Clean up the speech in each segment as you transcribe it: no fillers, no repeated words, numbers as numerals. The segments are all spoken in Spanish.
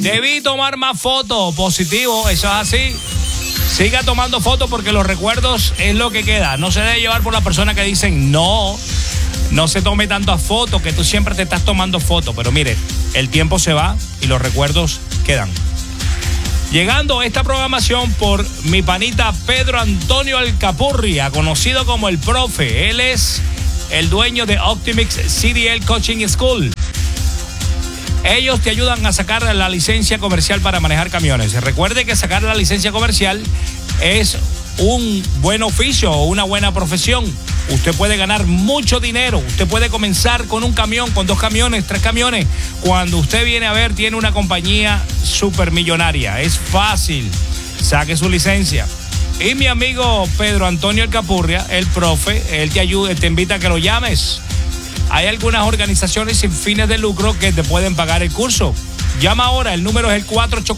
Debí tomar más fotos, positivo, eso es así. Siga tomando fotos porque los recuerdos es lo que queda. No se debe llevar por las personas que dicen no se tome tantas fotos, que tú siempre te estás tomando fotos. Pero mire, el tiempo se va y los recuerdos quedan. Llegando a esta programación por mi panita Pedro Antonio Alcapurria, conocido como el profe. Él es el dueño de Optimix CDL Coaching School. Ellos te ayudan a sacar la licencia comercial para manejar camiones. Recuerde que sacar la licencia comercial es un buen oficio o una buena profesión. Usted puede ganar mucho dinero. Usted puede comenzar con un camión, con 2 camiones, 3 camiones. Cuando usted viene a ver, tiene una compañía supermillonaria. Es fácil. Saque su licencia. Y mi amigo Pedro Antonio Alcapurria, el profe, él te ayuda, te invita a que lo llames. Hay algunas organizaciones sin fines de lucro que te pueden pagar el curso. Llama ahora, el número es el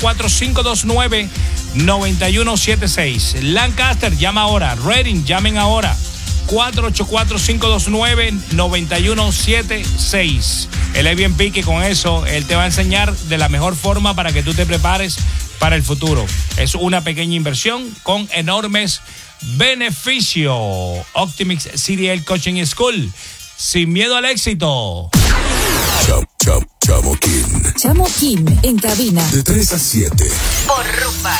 484-529-9176. Lancaster, llama ahora. Reading, llamen ahora. 484-529-9176. Él es bien pique con eso. Él te va a enseñar de la mejor forma para que tú te prepares para el futuro. Es una pequeña inversión con enormes beneficios. Optimix CDL Coaching School. Sin miedo al éxito. Chamo Kim en cabina. De 3 a 7. Por Rumba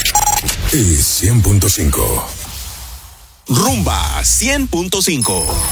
92.3. Y 100.5. Rumba 100.5.